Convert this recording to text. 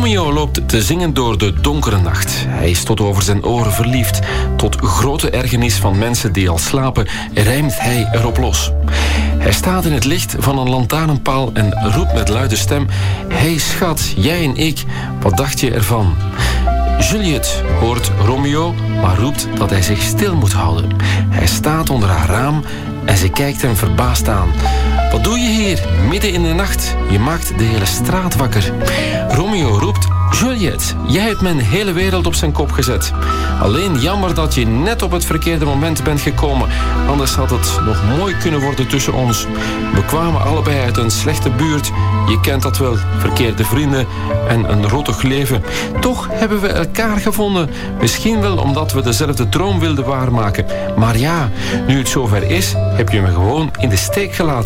Romeo loopt te zingen door de donkere nacht. Hij is tot over zijn oren verliefd. Tot grote ergernis van mensen die al slapen, rijmt hij erop los. Hij staat in het licht van een lantaarnpaal en roept met luide stem: hey schat, jij en ik, wat dacht je ervan? Juliette hoort Romeo, maar roept dat hij zich stil moet houden. Hij staat onder haar raam en ze kijkt hem verbaasd aan. Wat doe je hier, midden in de nacht? Je maakt de hele straat wakker. Romeo roept: Juliette, jij hebt mijn hele wereld op zijn kop gezet. Alleen jammer dat je net op het verkeerde moment bent gekomen. Anders had het nog mooi kunnen worden tussen ons. We kwamen allebei uit een slechte buurt. Je kent dat wel, verkeerde vrienden en een rottig leven. Toch hebben we elkaar gevonden. Misschien wel omdat we dezelfde droom wilden waarmaken. Maar ja, nu het zover is, heb je me gewoon in de steek gelaten.